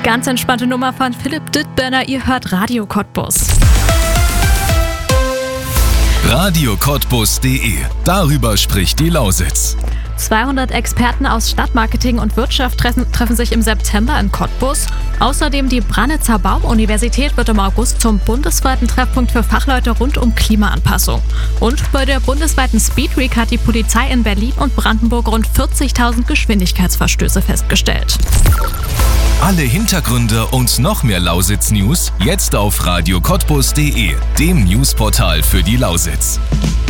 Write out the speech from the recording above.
ganz entspannte Nummer von Philipp Dittberner. Ihr hört Radio Cottbus. radiocottbus.de. Darüber spricht die Lausitz. 200 Experten aus Stadtmarketing und Wirtschaft treffen sich im September in Cottbus. Außerdem die Brannitzer Baum-Universität wird im August zum bundesweiten Treffpunkt für Fachleute rund um Klimaanpassung. Und bei der bundesweiten Speedweek hat die Polizei in Berlin und Brandenburg rund 40.000 Geschwindigkeitsverstöße festgestellt. Alle Hintergründe und noch mehr Lausitz-News jetzt auf radiocottbus.de, dem Newsportal für die Lausitz.